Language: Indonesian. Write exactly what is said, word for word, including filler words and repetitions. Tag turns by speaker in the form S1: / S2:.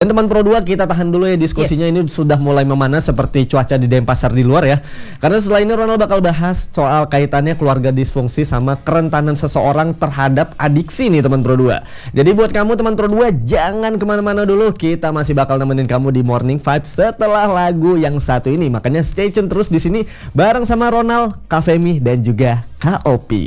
S1: Dan teman Pro dua, kita tahan dulu ya diskusinya. Yes. Ini sudah mulai memanas seperti cuaca di Denpasar di luar ya. Karena setelah ini Ronald bakal bahas soal kaitannya keluarga disfungsi sama kerentanan seseorang terhadap adiksi nih teman Pro dua. Jadi buat kamu teman Pro dua, jangan kemana-mana dulu. Kita masih bakal nemenin kamu di Morning Vibes setelah lagu yang satu ini. Makanya stay tune terus di sini bareng sama Ronald, Kak Femi dan juga Kak Opi.